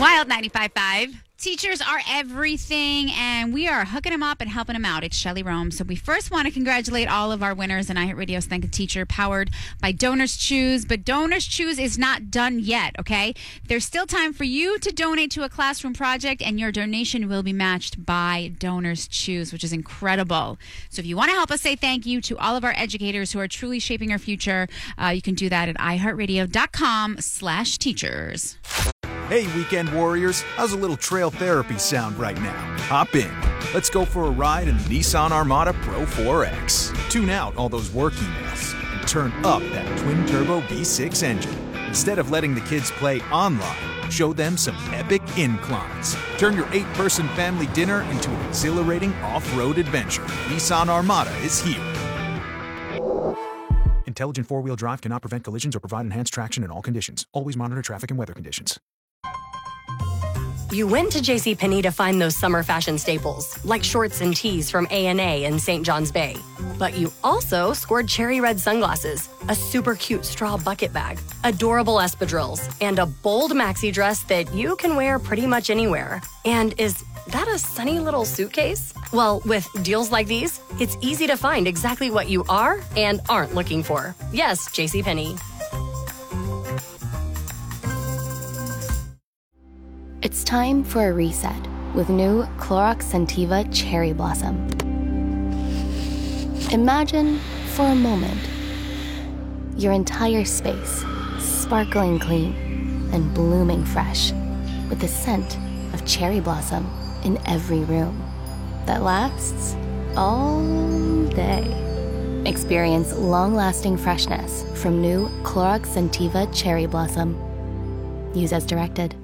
Wild 95.5. Teachers are everything, and we are hooking them up and helping them out. It's Shelley Rome. So we first want to congratulate all of our winners in iHeartRadio's Thank a Teacher, powered by Donors Choose. But Donors Choose is not done yet, okay? There's still time for you to donate to a classroom project, and your donation will be matched by Donors Choose, which is incredible. So if you want to help us say thank you to all of our educators who are truly shaping our future, you can do that at iHeartRadio.com/teachers. Hey, Weekend Warriors, how's a little trail therapy sound right now? Hop in. Let's go for a ride in the Nissan Armada Pro 4X. Tune out all those work emails and turn up that twin-turbo V6 engine. Instead of letting the kids play online, show them some epic inclines. Turn your 8-person family dinner into an exhilarating off-road adventure. Nissan Armada is here. Intelligent four-wheel drive cannot prevent collisions or provide enhanced traction in all conditions. Always monitor traffic and weather conditions. You went to JCPenney to find those summer fashion staples, like shorts and tees from A&A in St. John's Bay. But you also scored cherry red sunglasses, a super cute straw bucket bag, adorable espadrilles, and a bold maxi dress that you can wear pretty much anywhere. And is that a sunny little suitcase? Well, with deals like these, it's easy to find exactly what you are and aren't looking for. Yes, JCPenney. It's time for a reset with new Clorox Scentiva Cherry Blossom. Imagine, for a moment, your entire space sparkling clean and blooming fresh with the scent of cherry blossom in every room that lasts all day. Experience long-lasting freshness from new Clorox Scentiva Cherry Blossom. Use as directed.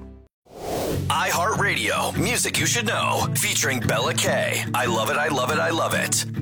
iHeartRadio, music you should know, featuring Bella K. I love it, I love it, I love it.